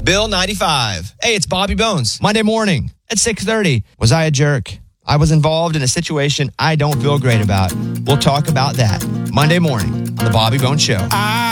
Bill 95. Hey, it's Bobby Bones. Monday morning at 6:30. Was I a jerk? I was involved in a situation I don't feel great about. We'll talk about that Monday morning on the Bobby Bones Show.